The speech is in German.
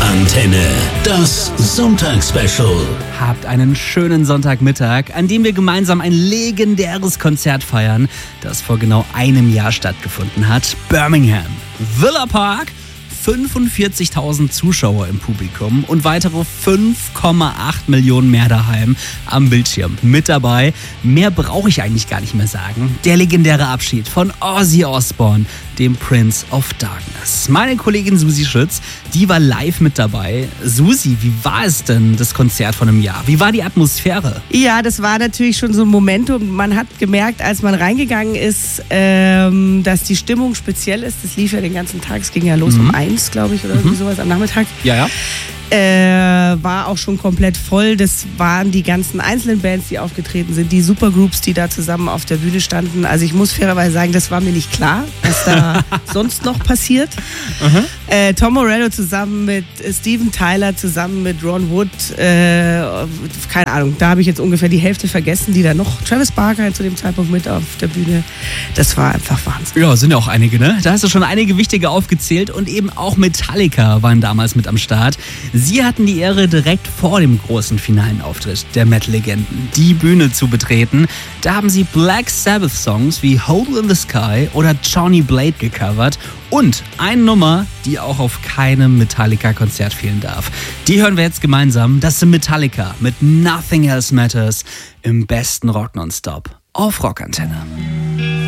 Rockantenne, das Sonntagsspecial. Habt einen schönen Sonntagmittag, an dem wir gemeinsam ein legendäres Konzert feiern, das vor genau einem Jahr stattgefunden hat. Birmingham, Villa Park, 45.000 Zuschauer im Publikum und weitere 5,8 Millionen mehr daheim am Bildschirm. Mit dabei, mehr brauche ich eigentlich gar nicht mehr sagen, der legendäre Abschied von Ozzy Osbourne, dem Prince of Darkness. Meine Kollegin Susi Schütz, die war live mit dabei. Susi, wie war es denn, das Konzert von einem Jahr? Wie war die Atmosphäre? Ja, das war natürlich schon so ein Momentum. Man hat gemerkt, als man reingegangen ist, dass die Stimmung speziell ist. Das lief ja den ganzen Tag. Es ging ja los um 1, glaube ich, oder irgendwie sowas am Nachmittag. Ja. War auch schon komplett voll. Das waren die ganzen einzelnen Bands, die aufgetreten sind, die Supergroups, die da zusammen auf der Bühne standen. Also ich muss fairerweise sagen, das war mir nicht klar, was da sonst noch passiert. Tom Morello zusammen mit Steven Tyler, zusammen mit Ron Wood, keine Ahnung, da habe ich jetzt ungefähr die Hälfte vergessen, die da noch, Travis Barker zu dem Zeitpunkt mit auf der Bühne. Das war einfach Wahnsinn. Ja, sind ja auch einige, ne? Da hast du schon einige wichtige aufgezählt und eben auch Metallica waren damals mit am Start. Sie hatten die Ehre, direkt vor dem großen finalen Auftritt der Metal-Legenden die Bühne zu betreten. Da haben sie Black Sabbath-Songs wie Hole in the Sky oder Johnny Blade gecovert und eine Nummer, die auch auf keinem Metallica-Konzert fehlen darf. Die hören wir jetzt gemeinsam. Das sind Metallica mit Nothing Else Matters im besten Rock Nonstop auf Rockantenne.